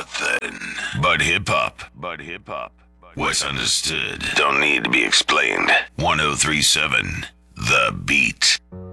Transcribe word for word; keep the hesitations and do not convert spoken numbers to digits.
nothing but hip hop. But hip hop. What's understood don't need to be explained. one oh three point seven The Beat.